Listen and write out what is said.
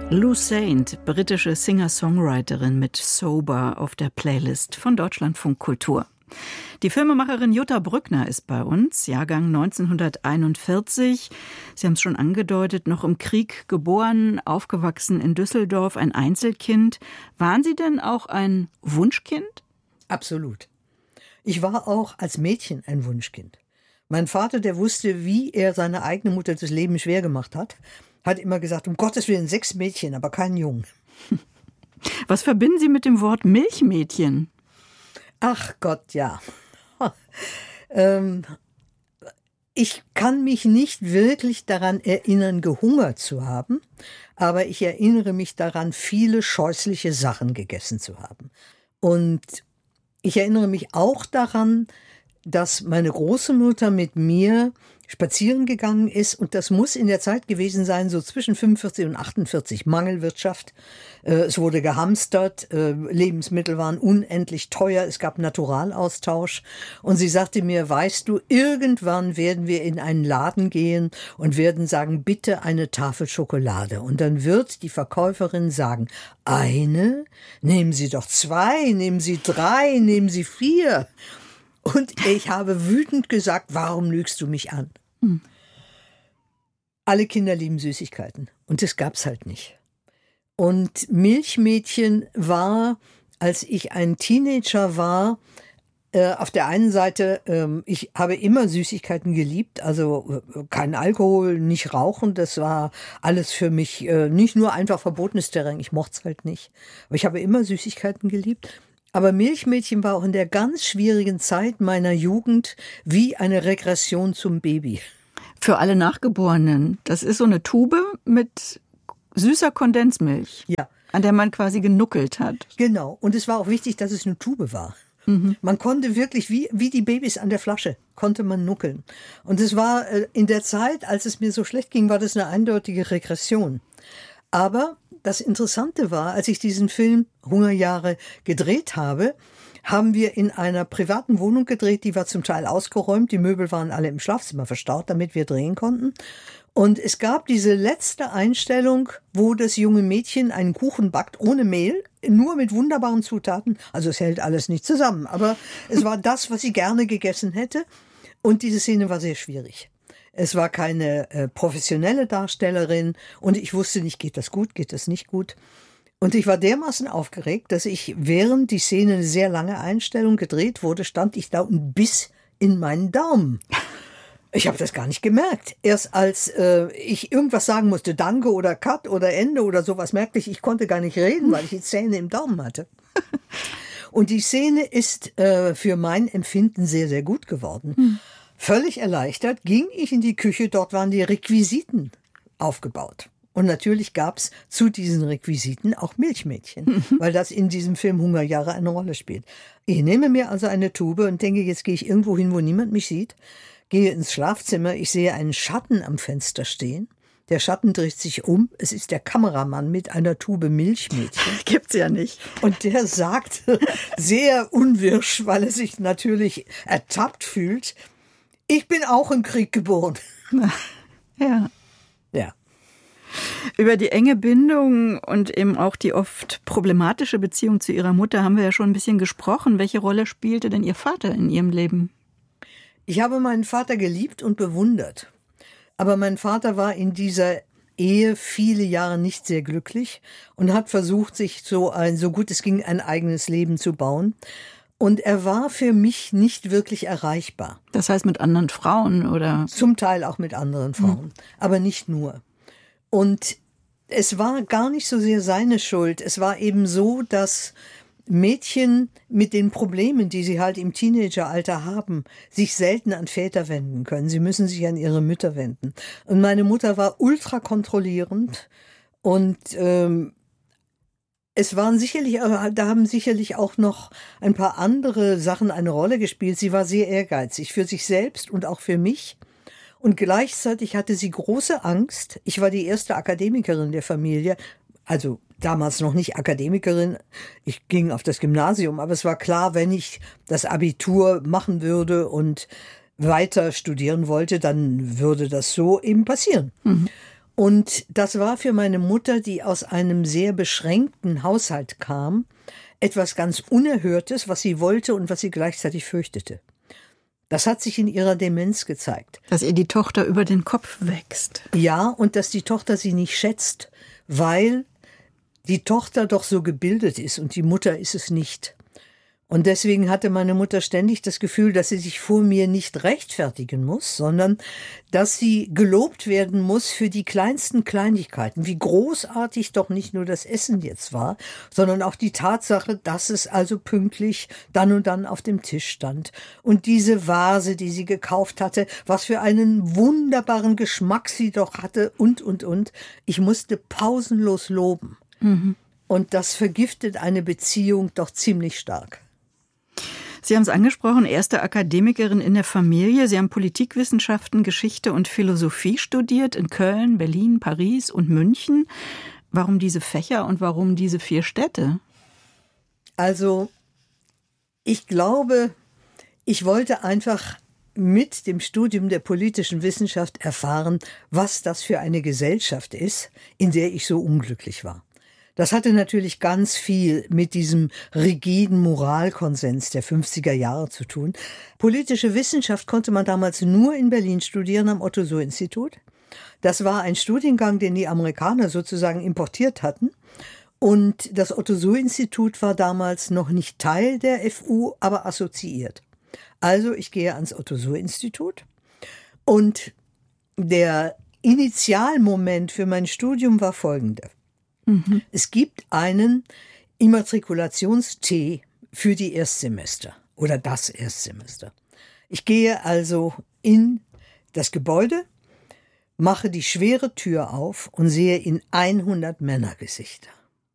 Lou Saint, britische Singer-Songwriterin mit Sober auf der Playlist von Deutschlandfunk Kultur. Die Filmemacherin Jutta Brückner ist bei uns, Jahrgang 1941. Sie haben es schon angedeutet, noch im Krieg geboren, aufgewachsen in Düsseldorf, ein Einzelkind. Waren Sie denn auch ein Wunschkind? Absolut. Ich war auch als Mädchen ein Wunschkind. Mein Vater, der wusste, wie er seine eigene Mutter das Leben schwer gemacht hat immer gesagt, um Gottes Willen 6 Mädchen, aber keinen Jungen. Was verbinden Sie mit dem Wort Milchmädchen? Ach Gott, ja. Ich kann mich nicht wirklich daran erinnern, gehungert zu haben, aber ich erinnere mich daran, viele scheußliche Sachen gegessen zu haben. Und ich erinnere mich auch daran, dass meine Großmutter mit mir spazieren gegangen ist, und das muss in der Zeit gewesen sein, so zwischen 45 und 48, Mangelwirtschaft. Es wurde gehamstert, Lebensmittel waren unendlich teuer, es gab Naturalaustausch. Und sie sagte mir, weißt du, irgendwann werden wir in einen Laden gehen und werden sagen, bitte eine Tafel Schokolade. Und dann wird die Verkäuferin sagen, eine? Nehmen Sie doch 2, nehmen Sie 3, nehmen Sie 4. Und ich habe wütend gesagt, warum lügst du mich an? Alle Kinder lieben Süßigkeiten. Und das gab's halt nicht. Und Milchmädchen war, als ich ein Teenager war, auf der einen Seite, ich habe immer Süßigkeiten geliebt, also kein Alkohol, nicht rauchen, das war alles für mich nicht nur einfach verbotenes Terrain, ich mochte es halt nicht. Aber ich habe immer Süßigkeiten geliebt. Aber Milchmädchen war auch in der ganz schwierigen Zeit meiner Jugend wie eine Regression zum Baby. Für alle Nachgeborenen, das ist so eine Tube mit süßer Kondensmilch, ja, an der man quasi genuckelt hat. Genau, und es war auch wichtig, dass es eine Tube war. Mhm. Man konnte wirklich, wie die Babys an der Flasche, konnte man nuckeln. Und es war in der Zeit, als es mir so schlecht ging, war das eine eindeutige Regression. Aber das Interessante war, als ich diesen Film Hungerjahre gedreht habe, haben wir in einer privaten Wohnung gedreht, die war zum Teil ausgeräumt, die Möbel waren alle im Schlafzimmer verstaut, damit wir drehen konnten. Und es gab diese letzte Einstellung, wo das junge Mädchen einen Kuchen backt, ohne Mehl, nur mit wunderbaren Zutaten. Also es hält alles nicht zusammen, aber es war das, was sie gerne gegessen hätte. Und diese Szene war sehr schwierig. Es war keine professionelle Darstellerin und ich wusste nicht, geht das gut, geht das nicht gut. Und ich war dermaßen aufgeregt, dass ich, während die Szene eine sehr lange Einstellung gedreht wurde, stand ich da und biss in meinen Daumen. Ich habe das gar nicht gemerkt. Erst als ich irgendwas sagen musste, Danke oder Cut oder Ende oder sowas, merkte ich konnte gar nicht reden, weil ich die Zähne im Daumen hatte. Und die Szene ist für mein Empfinden sehr, sehr gut geworden. Völlig erleichtert ging ich in die Küche, dort waren die Requisiten aufgebaut. Und natürlich gab's zu diesen Requisiten auch Milchmädchen, weil das in diesem Film Hungerjahre eine Rolle spielt. Ich nehme mir also eine Tube und denke, jetzt gehe ich irgendwo hin, wo niemand mich sieht, gehe ins Schlafzimmer, ich sehe einen Schatten am Fenster stehen. Der Schatten dreht sich um, es ist der Kameramann mit einer Tube Milchmädchen. Gibt's ja nicht. Und der sagt sehr unwirsch, weil er sich natürlich ertappt fühlt, ich bin auch im Krieg geboren. Ja. Ja. Über die enge Bindung und eben auch die oft problematische Beziehung zu Ihrer Mutter haben wir ja schon ein bisschen gesprochen. Welche Rolle spielte denn Ihr Vater in Ihrem Leben? Ich habe meinen Vater geliebt und bewundert. Aber mein Vater war in dieser Ehe viele Jahre nicht sehr glücklich und hat versucht, sich so gut es ging, ein eigenes Leben zu bauen. Und er war für mich nicht wirklich erreichbar. Das heißt mit anderen Frauen, oder? Zum Teil auch mit anderen Frauen, aber nicht nur. Und es war gar nicht so sehr seine Schuld. Es war eben so, dass Mädchen mit den Problemen, die sie halt im Teenageralter haben, sich selten an Väter wenden können. Sie müssen sich an ihre Mütter wenden. Und meine Mutter war ultra kontrollierend und es waren sicherlich, da haben sicherlich auch noch ein paar andere Sachen eine Rolle gespielt. Sie war sehr ehrgeizig für sich selbst und auch für mich. Und gleichzeitig hatte sie große Angst. Ich war die erste Akademikerin der Familie, also damals noch nicht Akademikerin. Ich ging auf das Gymnasium, aber es war klar, wenn ich das Abitur machen würde und weiter studieren wollte, dann würde das so eben passieren. Mhm. Und das war für meine Mutter, die aus einem sehr beschränkten Haushalt kam, etwas ganz Unerhörtes, was sie wollte und was sie gleichzeitig fürchtete. Das hat sich in ihrer Demenz gezeigt. Dass ihr die Tochter über den Kopf wächst. Ja, und dass die Tochter sie nicht schätzt, weil die Tochter doch so gebildet ist und die Mutter ist es nicht. Und deswegen hatte meine Mutter ständig das Gefühl, dass sie sich vor mir nicht rechtfertigen muss, sondern dass sie gelobt werden muss für die kleinsten Kleinigkeiten, wie großartig doch nicht nur das Essen jetzt war, sondern auch die Tatsache, dass es also pünktlich dann und dann auf dem Tisch stand. Und diese Vase, die sie gekauft hatte, was für einen wunderbaren Geschmack sie doch hatte und. Ich musste pausenlos loben. Mhm. Und das vergiftet eine Beziehung doch ziemlich stark. Sie haben es angesprochen, erste Akademikerin in der Familie. Sie haben Politikwissenschaften, Geschichte und Philosophie studiert in Köln, Berlin, Paris und München. Warum diese Fächer und warum diese 4 Städte? Also, ich glaube, ich wollte einfach mit dem Studium der politischen Wissenschaft erfahren, was das für eine Gesellschaft ist, in der ich so unglücklich war. Das hatte natürlich ganz viel mit diesem rigiden Moralkonsens der 50er Jahre zu tun. Politische Wissenschaft konnte man damals nur in Berlin studieren am Otto-Suhr-Institut. Das war ein Studiengang, den die Amerikaner sozusagen importiert hatten. Und das Otto-Suhr-Institut war damals noch nicht Teil der FU, aber assoziiert. Also ich gehe ans Otto-Suhr-Institut. Und der Initialmoment für mein Studium war folgender. Es gibt einen Immatrikulations-T für die Erstsemester oder das Erstsemester. Ich gehe also in das Gebäude, mache die schwere Tür auf und sehe in 100 Männergesichter.